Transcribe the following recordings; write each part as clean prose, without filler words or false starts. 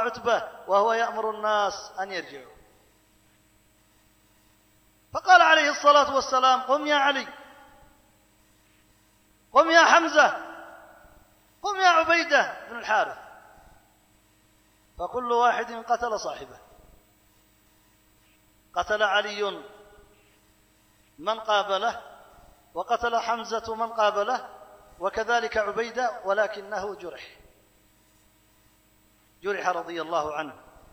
عتبة وهو يأمر الناس أن يرجعوا. فقال عليه الصلاة والسلام: قم يا علي، قم يا حمزة، قم يا عبيدة بن الحارث. فكل واحد قتل صاحبه. قتل علي من قابله، وقتل حمزة من قابله، وكذلك عبيدة، ولكنه جرح رضي الله عنه.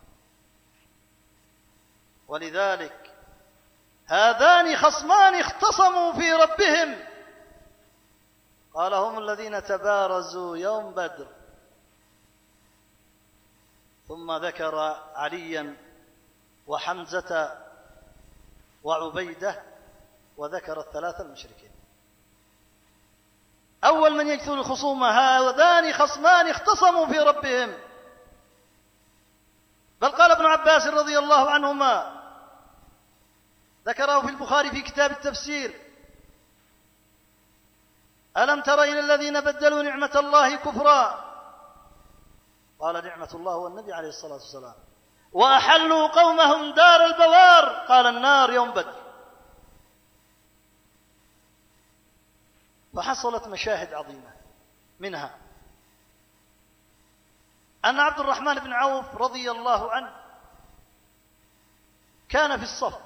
ولذلك هذان خصمان اختصموا في ربهم، قال: هم الذين تبارزوا يوم بدر. ثم ذكر عليا وحمزة وعبيدة، وذكر الثلاثة المشركين. أول من يكثر الخصومة: هذان خصمان اختصموا في ربهم. بل قال ابن عباس رضي الله عنهما، ذكره في البخاري في كتاب التفسير: ألم تر إلى الذين بدلوا نعمة الله كفرا؟ قال: نعمة الله والنبي عليه الصلاة والسلام. وأحلوا قومهم دار البوار، قال: النار يوم بدر. فحصلت مشاهد عظيمة، منها أن عبد الرحمن بن عوف رضي الله عنه كان في الصف